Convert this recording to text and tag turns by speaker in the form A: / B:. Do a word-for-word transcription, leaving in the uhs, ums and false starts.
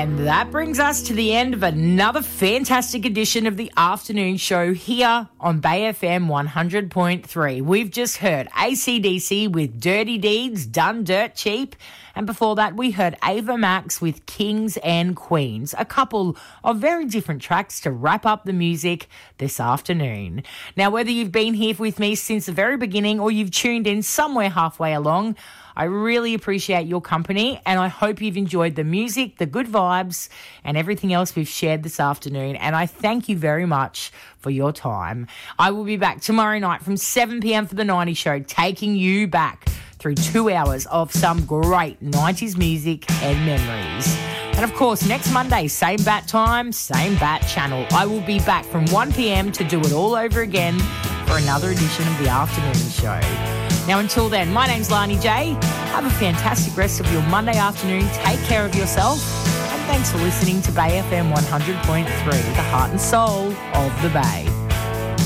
A: And that brings us to the end of another fantastic edition of the afternoon show here on Bay F M one hundred point three. We've just heard A C D C with Dirty Deeds, Done Dirt Cheap. And before that, we heard Ava Max with Kings and Queens, a couple of very different tracks to wrap up the music this afternoon. Now, whether you've been here with me since the very beginning or you've tuned in somewhere halfway along, I really appreciate your company, and I hope you've enjoyed the music, the good vibes, and everything else we've shared this afternoon. And I thank you very much for your time. I will be back tomorrow night from seven p.m. for the nineties show, taking you back through two hours of some great nineties music and memories. And of course, next Monday, same bat time, same bat channel. I will be back from one p.m. to do it all over again for another edition of the afternoon show. Now, until then, my name's Lani J. Have a fantastic rest of your Monday afternoon. Take care of yourself. And thanks for listening to Bay F M one hundred point three, the heart and soul of the Bay.